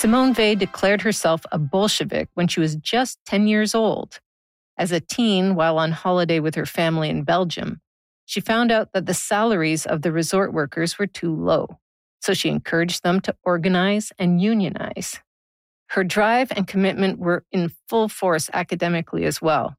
Simone Weil declared herself a Bolshevik when she was just 10 years old. As a teen, while on holiday with her family in Belgium, she found out that the salaries of the resort workers were too low, so she encouraged them to organize and unionize. Her drive and commitment were in full force academically as well.